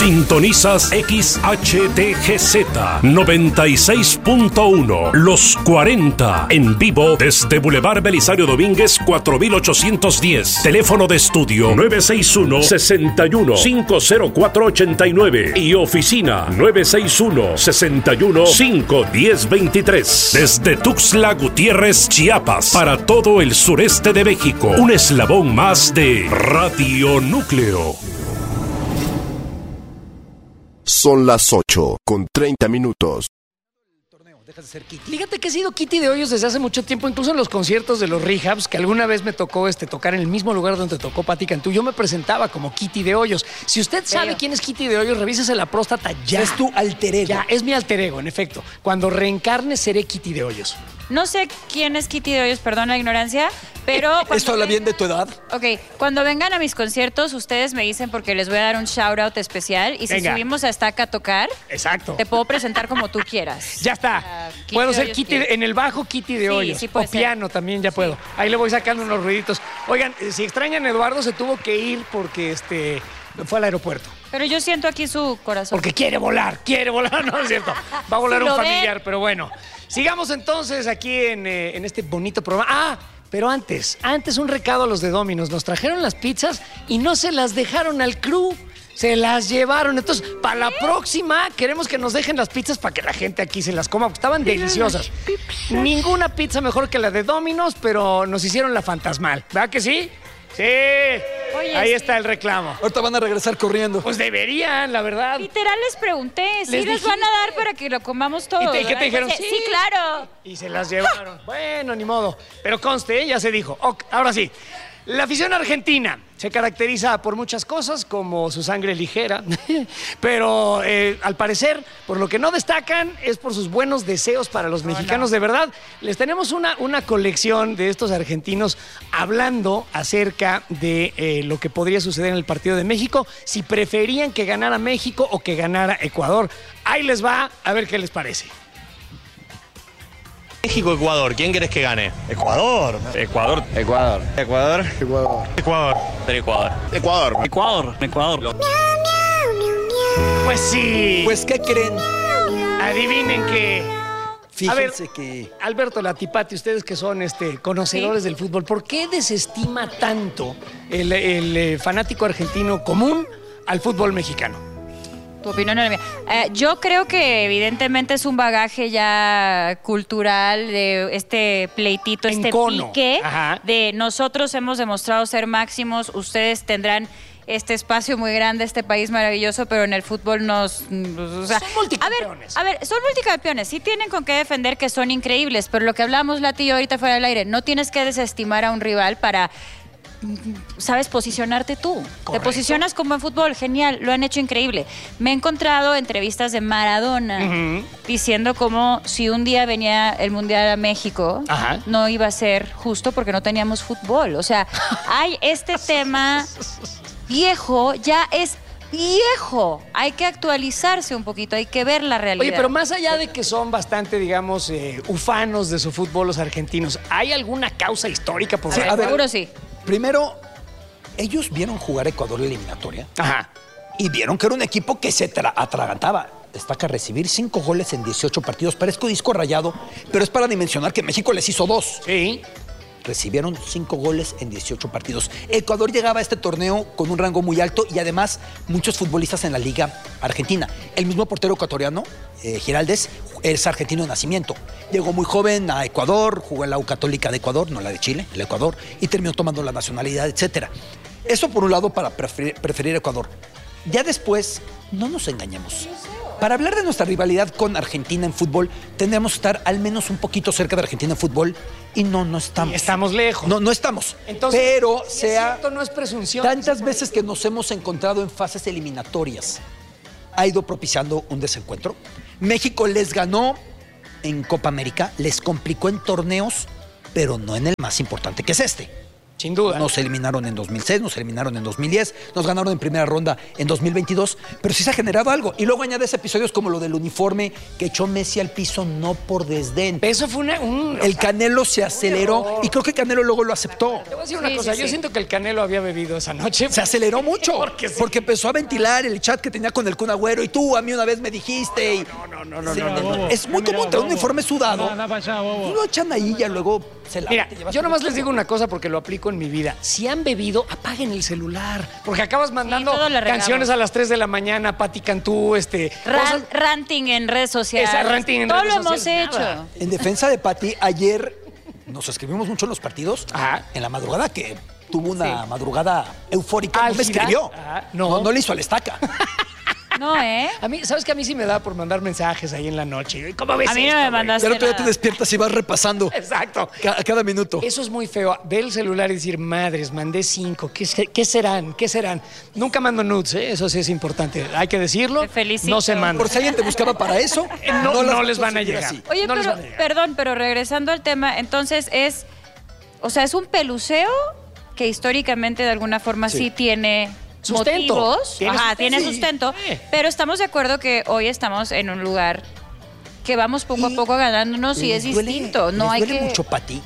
Sintonizas XHTGZ 96.1 Los 40 en vivo desde Boulevard Belisario Domínguez 4810. Teléfono de estudio 961-61-50489 y oficina 961-61-51023. Desde Tuxtla Gutiérrez, Chiapas, para todo el sureste de México. Un eslabón más de Radio Núcleo. Son las 8:30. Dejas de ser Kitty. Fíjate que he sido Kitty de Hoyos desde hace mucho tiempo, incluso en los conciertos de los Rehabs, que alguna vez me tocó tocar en el mismo lugar donde tocó Patti Cantú. Yo me presentaba como Kitty de Hoyos. Si usted sabe quién es Kitty de Hoyos, revísese la próstata ya. Es tu alter ego. Ya, es mi alter ego, en efecto. Cuando reencarne seré Kitty de Hoyos. No sé quién es Kitty de Hoyos, perdón la ignorancia, pero... ¿Esto habla bien de tu edad? Ok, cuando vengan a mis conciertos, ustedes me dicen porque les voy a dar un shout-out especial. Y si subimos a Estaca a tocar, exacto, te puedo presentar como tú quieras. Ya está. Puedo ser Kitty, en el bajo Kitty de Hoyos. Sí, o piano ser. También ya puedo. Ahí le voy sacando unos ruiditos. Oigan, si extrañan a Eduardo, se tuvo que ir porque fue al aeropuerto. Pero yo siento aquí su corazón. Porque quiere volar, no es cierto. Va a volar un familiar, pero bueno. Sigamos entonces aquí en este bonito programa. Pero antes un recado a los de Domino's. Nos trajeron las pizzas y no se las dejaron al crew. Se las llevaron. Entonces, para la próxima, queremos que nos dejen las pizzas para que la gente aquí se las coma, porque estaban deliciosas. Ninguna pizza mejor que la de Domino's, pero nos hicieron la fantasmal. ¿Verdad que sí? Sí. Oye, ahí está el reclamo. Ahorita van a regresar corriendo. Pues deberían, la verdad. Literal les pregunté, ¿sí les van a dar para que lo comamos todos? ¿Y qué te dijeron? Sí, claro. Y se las llevaron. Bueno, ni modo. Pero conste, ya se dijo. Ahora sí. La afición argentina se caracteriza por muchas cosas, como su sangre ligera, pero al parecer, por lo que no destacan, es por sus buenos deseos para los mexicanos. De verdad, les tenemos una colección de estos argentinos hablando acerca de lo que podría suceder en el partido de México, si preferían que ganara México o que ganara Ecuador. Ahí les va, a ver qué les parece. México-Ecuador, ¿quién querés que gane? Ecuador. Ecuador. Ecuador. Ecuador. Ecuador. Ecuador. Ecuador. Ecuador. Ecuador. Ecuador. Pues sí. Pues, ¿qué creen? Adivinen que... Fíjense que... Alberto Latipati, ustedes que son conocedores del fútbol, ¿por qué desestima tanto el fanático argentino común al fútbol mexicano? Tu opinión no es la mía. Yo creo que evidentemente es un bagaje ya cultural de este pleitito, pique. Ajá. De nosotros hemos demostrado ser máximos, ustedes tendrán este espacio muy grande, este país maravilloso, pero en el fútbol son multicampeones. A ver, son multicampeones, sí tienen con qué defender que son increíbles, pero lo que hablamos Lati y yo ahorita fuera del aire, no tienes que desestimar a un rival para... ¿Sabes? Posicionarte tú. Correcto. Te posicionas como en fútbol, genial, lo han hecho increíble. Me he encontrado entrevistas de Maradona diciendo como si un día venía el Mundial a México, no iba a ser justo porque no teníamos fútbol. O sea, hay este tema viejo, ya es viejo. Hay que actualizarse un poquito, hay que ver la realidad. Oye, pero más allá de que son bastante, digamos, ufanos de su fútbol los argentinos, ¿hay alguna causa histórica por favor? Seguro sí. Primero, ellos vieron jugar Ecuador la eliminatoria. Ajá. Y vieron que era un equipo que se atragantaba. Destaca recibir 5 goles en 18 partidos. Parezco disco rayado, pero es para dimensionar que México les hizo 2. Sí. Recibieron 5 goles en 18 partidos. Ecuador llegaba a este torneo con un rango muy alto y además muchos futbolistas en la Liga Argentina. El mismo portero ecuatoriano, Giraldez, es argentino de nacimiento. Llegó muy joven a Ecuador, jugó en la U Católica de Ecuador, no la de Chile, el Ecuador, y terminó tomando la nacionalidad, etc. Eso por un lado para preferir Ecuador. Ya después, no nos engañemos. Para hablar de nuestra rivalidad con Argentina en fútbol, tendríamos que estar al menos un poquito cerca de Argentina en fútbol y no estamos. Y estamos lejos. No estamos. Entonces, pero no es presunción. Tantas veces que nos hemos encontrado en fases eliminatorias, ha ido propiciando un desencuentro. México les ganó en Copa América, les complicó en torneos, pero no en el más importante que es este. Sin duda. Nos eliminaron en 2006, nos eliminaron en 2010, nos ganaron en primera ronda en 2022, pero sí se ha generado algo. Y luego añades episodios como lo del uniforme que echó Messi al piso no por desdén. Eso fue El Canelo se aceleró y creo que Canelo luego lo aceptó. Te voy a decir una cosa, yo siento que el Canelo había bebido esa noche. Se aceleró mucho Porque porque empezó a ventilar el chat que tenía con el Kun Agüero y tú a mí una vez me dijiste. Y No. es muy común traer un uniforme sudado. Lo echan ahí y ya luego se la. Mira, yo nomás les digo una cosa porque lo aplico en mi vida. Si han bebido, apaguen el celular. Porque acabas mandando todo le regamos. canciones a las 3 de la mañana, Pati Cantú, cosas- Ranting en redes sociales. Esa ranting en todo redes lo hemos sociales, hecho. nada. En defensa de Pati, ayer nos escribimos mucho en los partidos. Ajá. En la madrugada que tuvo una madrugada eufórica. No me ¿Álgida? escribió. Ajá, no. No le hizo a la estaca. No, ¿eh? A mí, ¿sabes qué? A mí sí me da por mandar mensajes ahí en la noche. ¿Cómo ves A mí no esto, me güey? mandaste Ya otro día te nada. despiertas y vas repasando Exacto. cada minuto. Eso es muy feo. Ver el celular y decir, madres, mandé 5. ¿Qué serán? ¿Qué serán? Nunca mando nudes, ¿eh? Eso sí es importante. Hay que decirlo. Te felicito. No se manda. Por si alguien te buscaba para eso, No las les van a conseguir llegar. así. Oye, No les pero, van a llegar. perdón, pero regresando al tema, entonces es un peluceo que históricamente de alguna forma sí tiene Sustento. motivos. Tiene Ajá, sustento. tiene Sí. sustento. Sí. Pero estamos de acuerdo que hoy estamos en un lugar que vamos poco a poco ganándonos y es Les duele- distinto. No les hay duele que. mucho, Pati.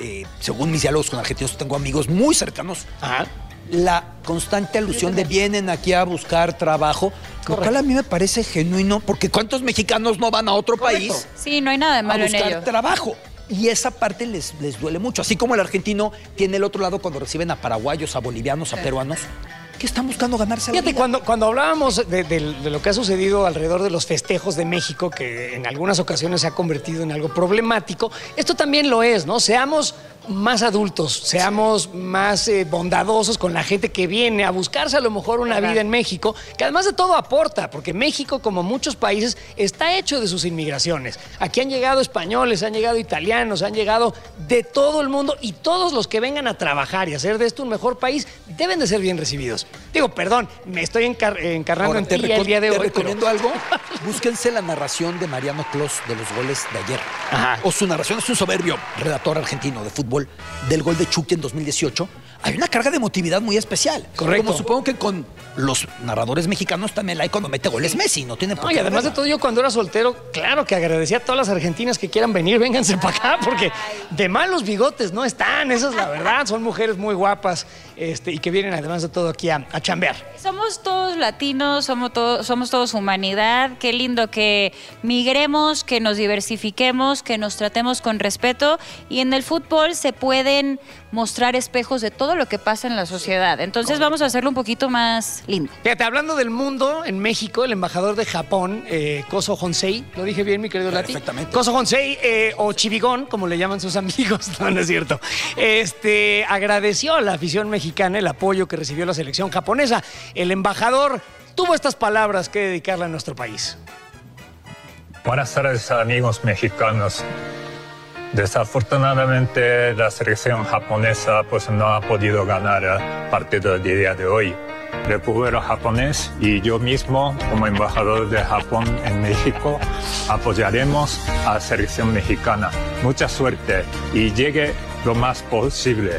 Según mis diálogos con argentinos, tengo amigos muy cercanos. Ajá. La constante alusión de vienen aquí a buscar trabajo, lo cual a mí me parece genuino, porque ¿cuántos mexicanos no van a otro país Sí, no hay nada de a malo en buscar ello. trabajo? Y esa parte les duele mucho. Así como el argentino tiene el otro lado cuando reciben a paraguayos, a bolivianos, a peruanos, que están buscando ganarse la Fíjate, vida. cuando hablábamos de lo que ha sucedido alrededor de los festejos de México, que en algunas ocasiones se ha convertido en algo problemático, esto también lo es, ¿no? Seamos más adultos, seamos más bondadosos con la gente que viene a buscarse a lo mejor una vida en México, que además de todo aporta, porque México, como muchos países, está hecho de sus inmigraciones. Aquí han llegado españoles, han llegado italianos, han llegado de todo el mundo y todos los que vengan a trabajar y hacer de esto un mejor país deben de ser bien recibidos. Digo, perdón, me estoy encarnando Ahora, en ti el día de te hoy. recomiendo algo. Búsquense la narración de Mariano Clos de los goles de ayer. Ajá. O su narración, es un soberbio redactor argentino de fútbol del gol de Chucky en 2018. Hay una carga de emotividad muy especial. Correcto. Como supongo que con los narradores mexicanos también la hay cuando mete goles Messi. No tiene por No, qué y además de haberla. todo, yo cuando era soltero, claro que agradecía a todas las argentinas que quieran venir, vénganse para acá, porque de malos bigotes no están, esa es la verdad. Son mujeres muy guapas y que vienen además de todo aquí a chambear. Somos todos latinos, somos todos humanidad. Qué lindo que migremos, que nos diversifiquemos, que nos tratemos con respeto. Y en el fútbol se pueden mostrar espejos de todo lo que pasa en la sociedad. Entonces vamos a hacerlo un poquito más lindo. Fíjate, hablando del mundo, en México, el embajador de Japón, Koso Honsei, ¿lo dije bien, mi querido Lati? Perfectamente. Koso Honsei, o Chivigón, como le llaman sus amigos, no es cierto. Agradeció a la afición mexicana el apoyo que recibió la selección japonesa. El embajador tuvo estas palabras que dedicarle a nuestro país. Buenas tardes, amigos mexicanos. Desafortunadamente, la selección japonesa pues, no ha podido ganar el partido del día de hoy. El pueblo japonés y yo mismo, como embajador de Japón en México, apoyaremos a la selección mexicana. Mucha suerte y llegue lo más posible.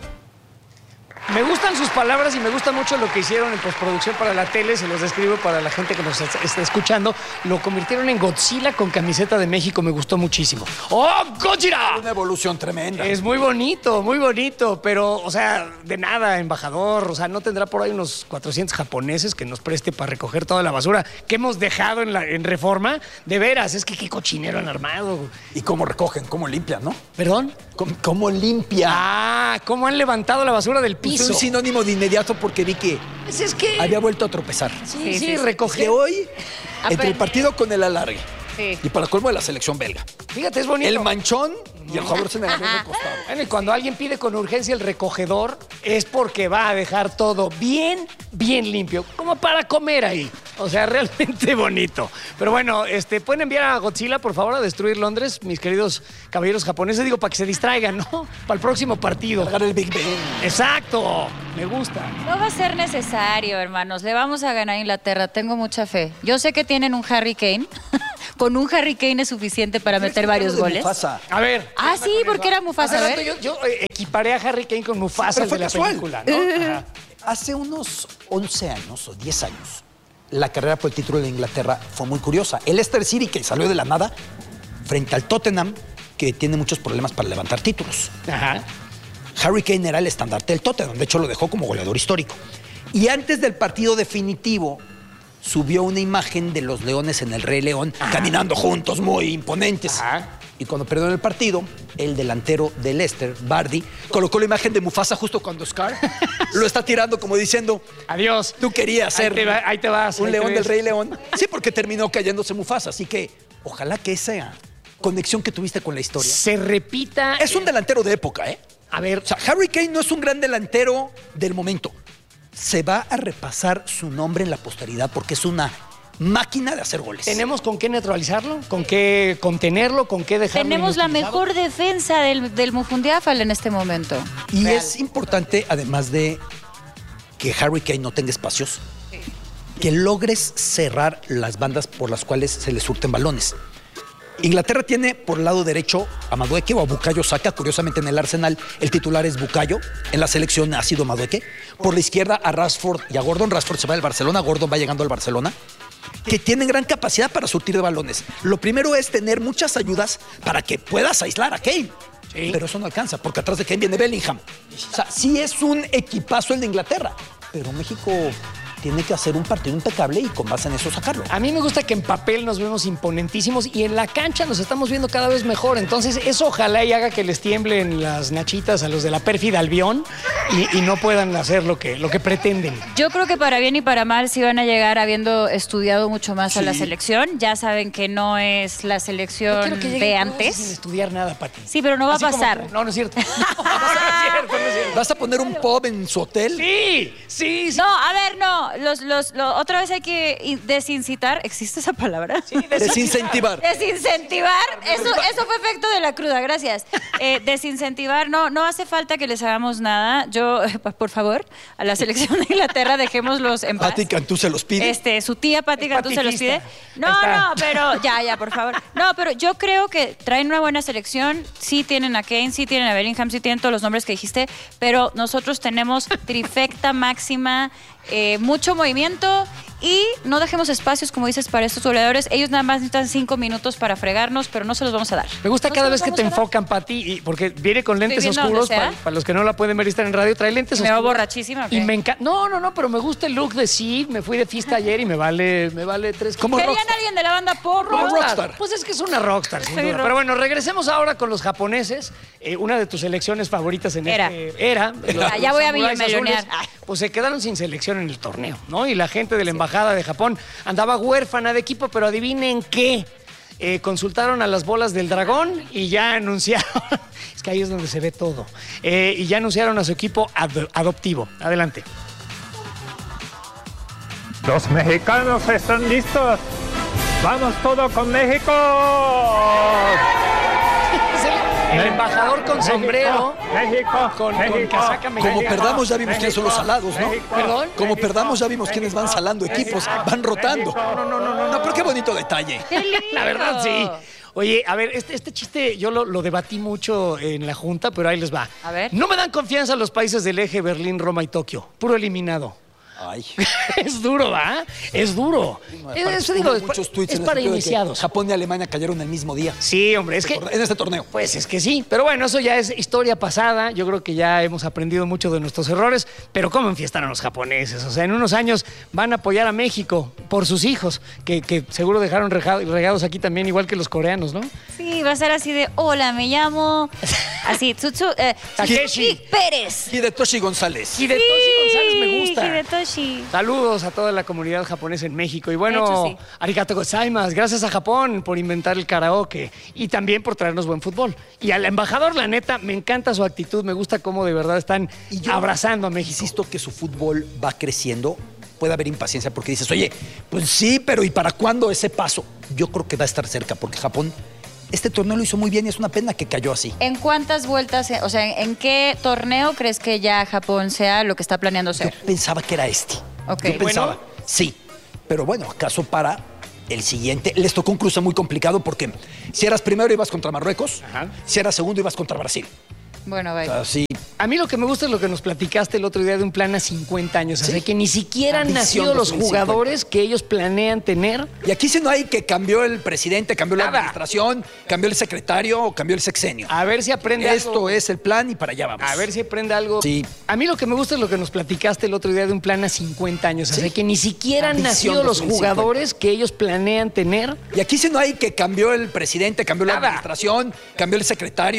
Me gustan sus palabras y me gusta mucho lo que hicieron en postproducción para la tele. Se los describo para la gente que nos está escuchando. Lo convirtieron en Godzilla con camiseta de México. Me gustó muchísimo. ¡Oh, Godzilla! Una evolución tremenda. Es muy bonito, pero, o sea, de nada, embajador. O sea, no tendrá por ahí unos 400 japoneses que nos preste para recoger toda la basura que hemos dejado en Reforma. De veras, es que qué cochinero han armado. Y cómo recogen, cómo limpian, ¿no? ¿Perdón? Cómo limpia. Ah, cómo han levantado la basura del Puse piso. un sinónimo de inmediato porque vi que Pues es que... había vuelto a tropezar. Sí, Que recoger. hoy, entre el partido con el alargue Sí. y para colmo de la selección belga, Fíjate, es bonito. el manchón y el jugador se me ganó costado. Bueno, y cuando alguien pide con urgencia el recogedor, es porque va a dejar todo bien, bien limpio, como para comer ahí. O sea, realmente bonito. Pero bueno, pueden enviar a Godzilla, por favor, a destruir Londres, mis queridos caballeros japoneses, digo, para que se distraigan, ¿no? Para el próximo partido. Cargar el Big Ben. Exacto, me gusta. No va a ser necesario, hermanos. Le vamos a ganar a Inglaterra. Tengo mucha fe. Yo sé que tienen un Harry Kane. con un Harry Kane es suficiente para meter varios goles. Mufasa. A ver. Ah, sí, porque era Mufasa. Hace A rato ver. yo equiparé a Harry Kane con Mufasa, Pero el fue de la casual. película, ¿no? Ajá. Hace unos 11 años o 10 años, la carrera por el título de Inglaterra fue muy curiosa. El Leicester City, que salió de la nada, frente al Tottenham, que tiene muchos problemas para levantar títulos. Ajá. Harry Kane era el estandarte del Tottenham, de hecho lo dejó como goleador histórico. Y antes del partido definitivo, subió una imagen de los leones en el Rey León, caminando juntos, muy imponentes. Ajá. Y cuando perdieron el partido, el delantero de Leicester, Vardy, colocó la imagen de Mufasa justo cuando Scar lo está tirando como diciendo, Adiós. tú querías ser Ahí te vas. un ahí te león del ves. Rey León. Sí, porque terminó cayéndose Mufasa. Así que ojalá que esa conexión que tuviste con la historia. Se repita. Es un delantero de época, ¿eh? A ver, O sea, Harry Kane no es un gran delantero del momento. Se va a repasar su nombre en la posteridad porque es una máquina de hacer goles. ¿tenemos con qué neutralizarlo? ¿Con qué contenerlo? ¿Con qué dejarlo Tenemos la inutilizado? mejor defensa del Mufundiafal en este momento. Y es importante, además de que Harry Kane no tenga espacios, que logres cerrar las bandas por las cuales se le surten balones. Inglaterra tiene por el lado derecho a Madueke o a Bukayo Saka. Curiosamente en el Arsenal el titular es Bukayo. En la selección ha sido Madueke. Por la izquierda a Rashford y a Gordon. Rashford se va del Barcelona, Gordon va llegando al Barcelona. Que tienen gran capacidad para surtir de balones. Lo primero es tener muchas ayudas para que puedas aislar a Kane. Sí. Pero eso no alcanza, porque atrás de Kane viene Bellingham. O sea, sí es un equipazo el de Inglaterra, pero México tiene que hacer un partido impecable y con base en eso sacarlo. A mí me gusta que en papel nos vemos imponentísimos y en la cancha nos estamos viendo cada vez mejor. Entonces, eso ojalá y haga que les tiemblen las nachitas a los de la pérfida Albión y no puedan hacer lo que pretenden. Yo creo que para bien y para mal sí van a llegar habiendo estudiado mucho más a la selección. Ya saben que no es la No selección quiero que lleguen de todos antes. sin estudiar nada, Pati. Sí, pero no va Así a como pasar. tú. No es cierto. No es cierto, no es cierto. ¿Vas a poner un pub en su hotel? Sí, sí, sí. No, a ver, no. Otra vez hay que desincitar. ¿Existe esa palabra? Sí, Desincentivar. Desincentivar. Eso fue efecto de la cruda, gracias. Desincentivar, no hace falta que les hagamos nada. Yo, por favor, a la selección de Inglaterra dejémoslos en paz. Pati Cantú se los pide. Su tía Pati Cantú se los pide. Patifista. Ahí está. No, pero ya, por favor. No, pero yo creo que traen una buena selección. Sí tienen a Kane, sí tienen a Bellingham, sí tienen todos los nombres que dijiste, pero nosotros tenemos trifecta máxima, mucho movimiento y no dejemos espacios, como dices, para estos goleadores. Ellos nada más necesitan 5 minutos para fregarnos, pero no se los vamos a dar. Me gusta No cada se vez los que te vamos a dar. enfocan, Pati, porque viene con lentes viendo oscuros. donde sea. Para los que no la pueden ver y están en radio, trae lentes ¿Y me oscuros. veo borrachísima o qué? Y me encanta. No, pero me gusta el look de sí. Me fui de fiesta ayer y me vale 3 ¿Cómo ¿Querían rockstar? alguien de la banda porro? Como rockstar. Pues es que es una rockstar, sin Sí, duda. rockstar. Pero bueno, regresemos ahora con los japoneses. Una de tus selecciones favoritas en Era. Era. Ya voy a Samuráis melonear. Azules, pues se quedaron sin selección en el torneo, ¿no? Y la gente de la Embajada de Japón andaba huérfana de equipo, pero adivinen qué. Consultaron a las bolas del dragón y ya anunciaron, es que ahí es donde se ve todo, y ya anunciaron a su equipo adoptivo. Adelante. Los mexicanos están listos. Vamos todo con México. Es el embajador con sombrero, México, con México. casaca mexicana. Como perdamos ya vimos quiénes son los salados, ¿no? Perdón. Como perdamos ya vimos quiénes van salando equipos, van rotando. No, pero qué bonito detalle. ¡Qué lindo! La verdad, sí. Oye, a ver, este chiste yo lo debatí mucho en la Junta, pero ahí les va. A ver. No me dan confianza los países del eje Berlín, Roma y Tokio. Puro eliminado. Ay. Es duro, ¿va? Es duro. Eso digo, Hubo muchos tweets es en el para sentido de que iniciados. Japón y Alemania cayeron el mismo día. Sí, hombre, es que... En este torneo. Pues es que sí, pero bueno, eso ya es historia pasada. Yo creo que ya hemos aprendido mucho de nuestros errores, pero ¿cómo enfiestaron los japoneses? O sea, en unos años van a apoyar a México por sus hijos, que seguro dejaron regados aquí también, igual que los coreanos, ¿no? Sí, va a ser así de, hola, me llamo... Así, Takeshi Pérez. Hidetoshi González. Hidetoshi González me gusta. Hidetoshi. Saludos a toda la comunidad japonesa en México. Y bueno, De hecho, sí. arigato gozaimasu. Gracias a Japón por inventar el karaoke y también por traernos buen fútbol. Y al embajador, la neta, me encanta su actitud. Me gusta cómo de verdad están abrazando a México. Insisto que su fútbol va creciendo. Puede haber impaciencia porque dices, oye, pues sí, pero ¿y para cuándo ese paso? Yo creo que va a estar cerca porque Japón este torneo lo hizo muy bien y es una pena que cayó así. ¿En cuántas vueltas, o sea, en qué torneo crees que ya Japón sea lo que está planeando Yo ser? pensaba que era este. Ok. Yo pensaba, Bueno. sí. Pero bueno, acaso para el siguiente. Les tocó un cruce muy complicado porque si eras primero ibas contra Marruecos, si eras segundo ibas contra Brasil. Bueno, O vaya. sea, sí. A mí lo que me gusta es lo que nos platicaste el otro día de un plan a 50 años. O sea, que ni siquiera han Visión nacido los 2050. jugadores que ellos planean tener. Y aquí sí no hay que cambió el presidente, cambió la Nada. administración, cambió el secretario o cambió el sexenio. A ver si aprende Esto algo. es el plan y para allá vamos. A ver si aprende algo. Sí. A mí lo que me gusta es lo que nos platicaste el otro día de un plan a 50 años. O sea, que ni siquiera han Visión nacido los 2050. jugadores que ellos planean tener. Y aquí sí no hay que cambió el presidente, cambió la Nada. administración, cambió el secretario.